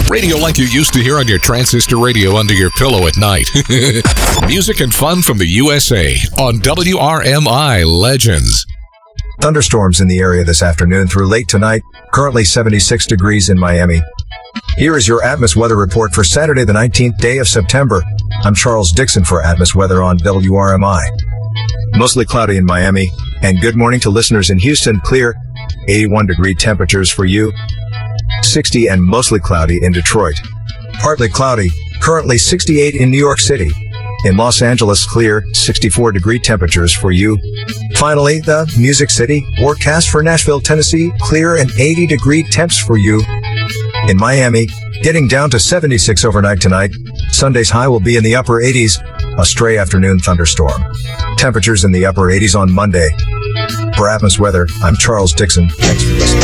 Radio like you used to hear on your transistor radio under your pillow at night. Music and fun from the USA on WRMI Legends. Thunderstorms in the area this afternoon through late tonight. Currently 76 degrees in Miami. Here is your Atmos weather report for Saturday, the 19th day of September. I'm Charles Dixon for Atmos Weather on WRMI. Mostly cloudy in Miami, and good morning to listeners in Houston. Clear, 81-degree temperatures for you. 60 and mostly cloudy in Detroit. Partly cloudy, currently 68 in New York City. In Los Angeles, clear, 64-degree temperatures for you. Finally, the Music City forecast for Nashville, Tennessee, clear and 80-degree temps for you. In Miami, getting down to 76 overnight tonight. Sunday's high will be in the upper 80s, a stray afternoon thunderstorm. Temperatures in the upper 80s on Monday. For Atmos Weather, I'm Charles Dixon. Thanks for listening.